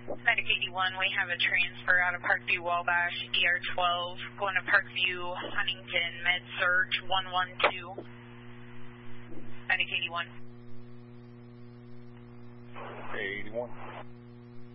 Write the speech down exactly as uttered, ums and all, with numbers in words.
Medic eighty-one, we have a transfer out of Parkview Wabash, E R twelve, going to Parkview, Huntington, Med Surge one one two. Medic eighty-one. eighty-one.